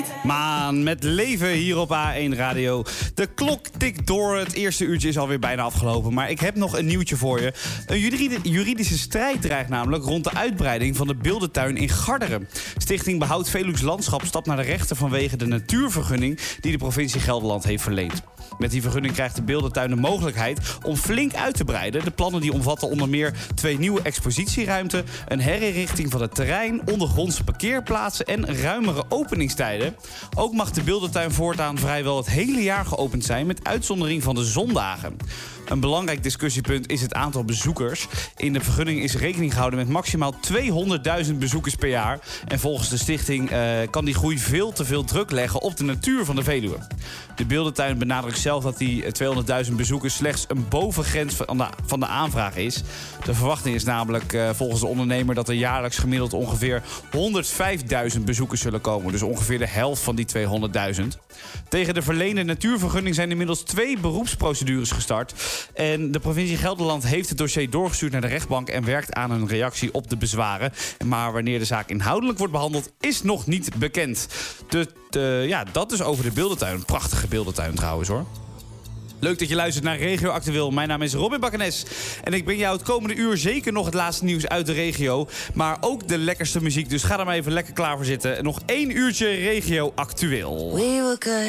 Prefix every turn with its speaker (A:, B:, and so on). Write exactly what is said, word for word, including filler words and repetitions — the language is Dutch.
A: Maan met leven hier op A één Radio. De klok tikt door. Het eerste uurtje is alweer bijna afgelopen. Maar ik heb nog een nieuwtje voor je. Een juridische strijd dreigt namelijk rond de uitbreiding van de beeldentuin in Garderen. Stichting Behoud Veluws Landschap stapt naar de rechter vanwege de natuurvergunning die de provincie Gelderland heeft verleend. Met die vergunning krijgt de beeldentuin de mogelijkheid om flink uit te breiden. De plannen die omvatten onder meer twee nieuwe expositieruimten, een herinrichting van het terrein, ondergrondse parkeerplaatsen en ruimere openingstijden. Ook mag de beeldentuin voortaan vrijwel het hele jaar geopend zijn, met uitzondering van de zondagen. Een belangrijk discussiepunt is het aantal bezoekers. In de vergunning is rekening gehouden met maximaal tweehonderdduizend bezoekers per jaar. En volgens de stichting uh, kan die groei veel te veel druk leggen op de natuur van de Veluwe. De beeldentuin benadrukt zelf dat die tweehonderdduizend bezoekers slechts een bovengrens van de, van de aanvraag is. De verwachting is namelijk uh, volgens de ondernemer dat er jaarlijks gemiddeld ongeveer honderdvijfduizend bezoekers zullen komen. Dus ongeveer de helft van die tweehonderdduizend. Tegen de verleende natuurvergunning zijn inmiddels twee beroepsprocedures gestart. En de provincie Gelderland heeft het dossier doorgestuurd naar de rechtbank en werkt aan een reactie op de bezwaren. Maar wanneer de zaak inhoudelijk wordt behandeld is nog niet bekend. De, de, ja, dat is over de beeldentuin. Een prachtige beeldentuin trouwens hoor. Leuk dat je luistert naar Regio Actueel. Mijn naam is Robin Bakkenes. En ik breng jou het komende uur zeker nog het laatste nieuws uit de regio. Maar ook de lekkerste muziek. Dus ga er maar even lekker klaar voor zitten. En nog één uurtje Regio Actueel.
B: We were good.